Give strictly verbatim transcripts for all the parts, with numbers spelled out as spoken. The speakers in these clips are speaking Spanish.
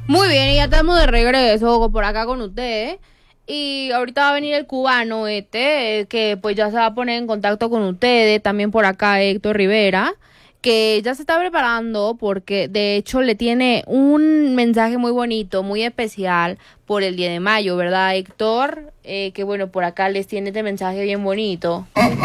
Muy bien, y ya estamos de regreso por acá con ustedes. Y ahorita va a venir el cubano este, que pues ya se va a poner en contacto con ustedes. También por acá Héctor Rivera, que ya se está preparando porque de hecho le tiene un mensaje muy bonito, muy especial por el diez de mayo, ¿verdad, Héctor? Eh, que bueno, por acá les tiene este mensaje bien bonito.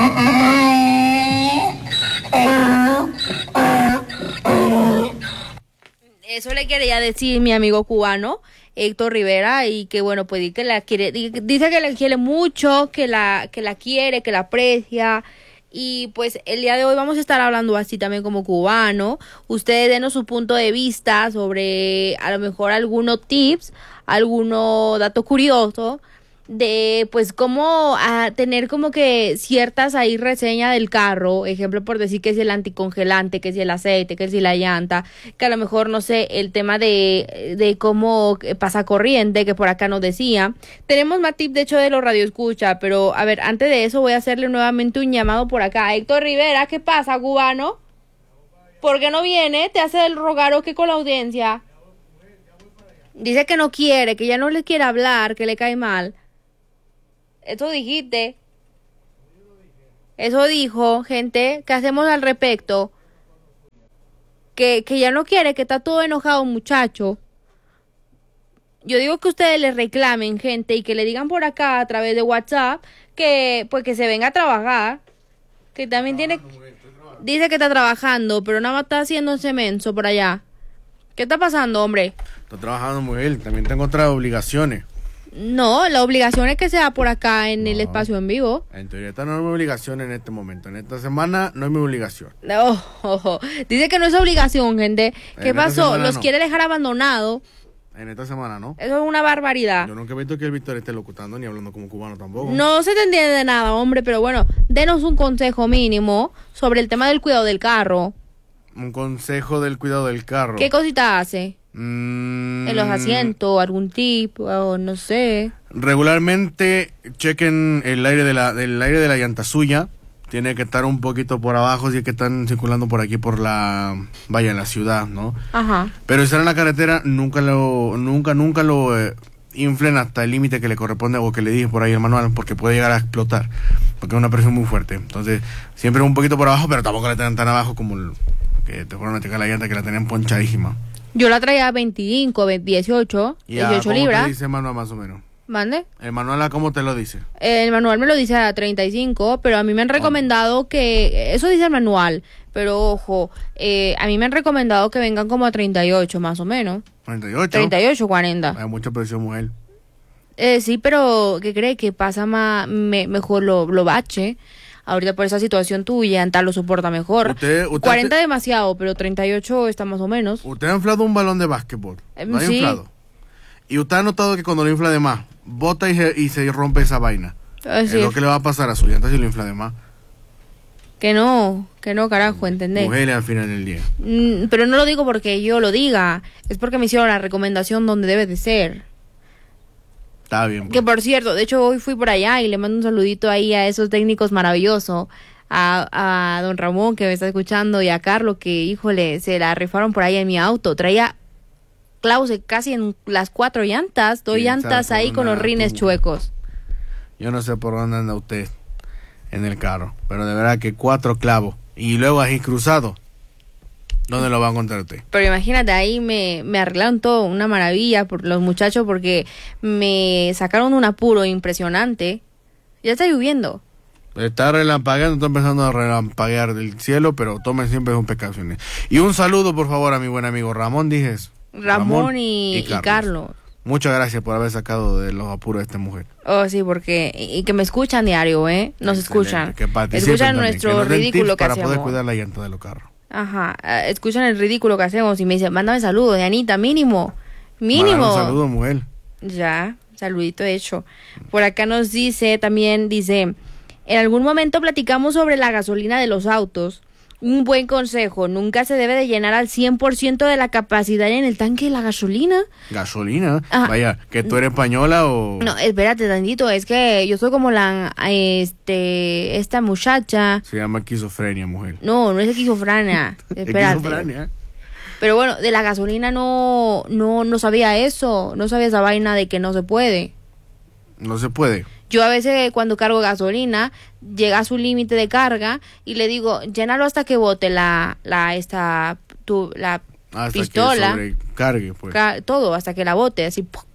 Eso le quería decir mi amigo cubano, Héctor Rivera, y que bueno, pues que la quiere, dice que la quiere mucho, que la, que la quiere, que la aprecia. Y pues el día de hoy vamos a estar hablando así también como cubano. Ustedes denos su punto de vista sobre a lo mejor algunos tips, algunos datos curiosos de pues cómo a tener como que ciertas ahí reseñas del carro, ejemplo por decir que si el anticongelante, que si el aceite, que si la llanta, que a lo mejor no sé, el tema de, de cómo pasa corriente, que por acá nos decía. Tenemos más tips de hecho de los radioescucha, pero a ver, antes de eso voy a hacerle nuevamente un llamado por acá. Héctor Rivera, ¿qué pasa, cubano? ¿Por qué no viene? ¿Te hace el rogar o qué con la audiencia? Dice que no quiere, que ya no le quiere hablar, que le cae mal. Eso dijiste. Eso dijo, gente. ¿Qué hacemos al respecto? Que, que ya no quiere, que está todo enojado, muchacho. Yo digo que ustedes le reclamen, gente, y que le digan por acá a través de WhatsApp que pues que se venga a trabajar. Que también tiene... Dice que está trabajando, pero nada más está haciendo ese menso por allá. ¿Qué está pasando, hombre? Estoy trabajando muy bien. También tengo otras obligaciones. No, la obligación es que sea por acá en no, el espacio en vivo. En teoría esta no es mi obligación en este momento. En esta semana no es mi obligación. Oh, oh, oh. Dice que no es obligación, gente. ¿Qué en pasó? Los no. quiere dejar abandonados. En esta semana no. Eso es una barbaridad. Yo nunca he visto que el Víctor esté locutando ni hablando como cubano tampoco. No se te entiende de nada, hombre, pero bueno, denos un consejo mínimo sobre el tema del cuidado del carro. Un consejo del cuidado del carro. ¿Qué cosita hace? Mm, en los asientos, algún tip, o no sé. Regularmente chequen el aire de la, el aire de la llanta suya. Tiene que estar un poquito por abajo si es que están circulando por aquí por la, vaya, en la ciudad, ¿no? Ajá. Pero estar en la carretera nunca lo, nunca, nunca lo eh, inflen hasta el límite que le corresponde o que le dije por ahí el manual, porque puede llegar a explotar, porque es una presión muy fuerte. Entonces, siempre un poquito por abajo, pero tampoco la tengan tan abajo como el, que te fueron a checar la llanta que la tenían ponchadísima. Yo la traía veinticinco, dieciocho, dieciocho libras. ¿Cómo te dice el manual más o menos? ¿Mande? ¿El manual a cómo te lo dice? El manual me lo dice a treinta y cinco, pero a mí me han recomendado oh. que... Eso dice el manual, pero ojo, eh, a mí me han recomendado que vengan como a treinta y ocho más o menos. ¿treinta y ocho? treinta y ocho, cuarenta. Hay mucha presión, mujer. Eh, sí, pero ¿qué cree? Que pasa más, me, mejor lo, lo bache. Ahorita por esa situación tuya, en tal lo soporta mejor. Usted, usted cuarenta te... demasiado, pero treinta y ocho está más o menos. Usted ha inflado un balón de básquetbol. Eh, ¿Lo ha sí. inflado? Y usted ha notado que cuando lo infla de más, bota y se, y se rompe esa vaina. Así es lo que le va a pasar a su llanta si lo infla de más. Que no, que no, carajo, ¿entendés? Mujeres al final del día. Mm, pero no lo digo porque yo lo diga, es porque me hicieron la recomendación donde debe de ser. Está bien. Pues. Que por cierto, de hecho hoy fui por allá y le mando un saludito ahí a esos técnicos maravillosos, a, a don Ramón que me está escuchando y a Carlos que, híjole, se la rifaron por ahí en mi auto. Traía clavos casi en las cuatro llantas, dos llantas ahí con los rines tú? chuecos. Yo no sé por dónde anda usted en el carro, pero de verdad que cuatro clavos y luego así cruzado. ¿Dónde lo va a encontrar usted? Pero imagínate, ahí me, me arreglaron todo, una maravilla por los muchachos porque me sacaron un apuro impresionante. Ya está lloviendo. Está relampagueando, está empezando a relampaguear del cielo, pero tomen siempre sus precauciones. Y un saludo, por favor, a mi buen amigo Ramón, dijes. Ramón, Ramón y, y, Carlos. y Carlos. Muchas gracias por haber sacado de los apuros de esta mujer. Oh, sí, porque... Y que me escuchan diario, ¿eh? Nos Excelente, escuchan. Que escuchan nuestro que ridículo que para hacemos. Para poder cuidar la llanta de los carros. Ajá, escuchan el ridículo que hacemos y me dicen, mándame saludos de Anita, mínimo, mínimo. Un saludo, mujer. Ya, saludito hecho. Por acá nos dice, también dice, en algún momento platicamos sobre la gasolina de los autos. Un buen consejo, nunca se debe de llenar al cien por ciento de la capacidad en el tanque de la gasolina. ¿Gasolina? Ajá. Vaya, ¿que tú eres española o...? No, espérate tantito, es que yo soy como la, este, esta muchacha. Se llama esquizofrenia, mujer. No, no es esquizofrenia, espérate. Esquizofrenia. Pero bueno, de la gasolina no, no, no sabía eso, no sabía esa vaina de que no se puede. No se puede. Yo a veces cuando cargo gasolina, llega a su límite de carga y le digo, llénalo hasta que bote la, la, esta, tu, la Hasta pistola. que sobrecargue, pues. Ca- todo, hasta que la bote, así. ¡pum!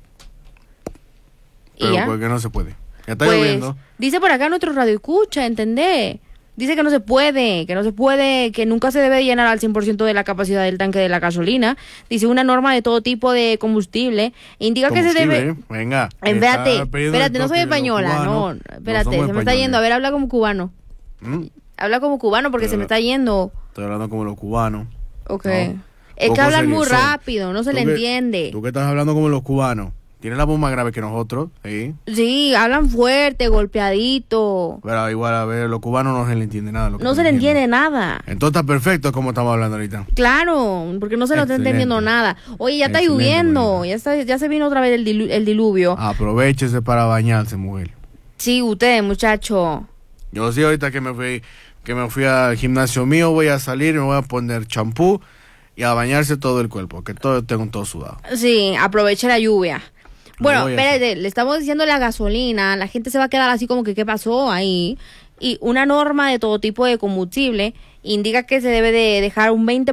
Y Pero ya. porque no se puede. Ya está Pues, lloviendo. dice por acá nuestro radio escucha, ¿entendés? Dice que no se puede, que no se puede, que nunca se debe llenar al cien por ciento de la capacidad del tanque de la gasolina. Dice una norma de todo tipo de combustible. Indica que se Combustible, debe... ¿eh? Venga. Espérate, está pidiendo espérate, el no soy toque de los española, no, cubanos. espérate, somos se me está españoles. yendo, a ver, habla como cubano. ¿Mm? Habla como cubano porque Pero se me la- está yendo. Estoy hablando como los cubanos. Ok. No, Es que poco hablan muy serios son. rápido, no se Tú le que- entiende. Tú que estás hablando como los cubanos. Tienes la voz más grave que nosotros, ¿sí? Sí, hablan fuerte, golpeadito. Pero igual, a ver, los cubanos no se le entiende nada. Lo que No se están le diciendo. entiende nada. Entonces está perfecto como estamos hablando ahorita. Claro, porque no se lo está Excelente. entendiendo nada. Oye, ya está Excelente, lloviendo, Mónica. ya está, ya se vino otra vez el, dilu- el diluvio. Aprovechese para bañarse, mujer. Sí, usted, muchacho. Yo sí, ahorita que me fui, que me fui al gimnasio mío, voy a salir, me voy a poner champú y a bañarse todo el cuerpo, que todo tengo todo sudado. Sí, aproveche la lluvia. Lo Bueno, voy a espérate, le estamos diciendo la gasolina, la gente se va a quedar así como que qué pasó ahí. Y una norma de todo tipo de combustible indica que se debe de dejar un veinte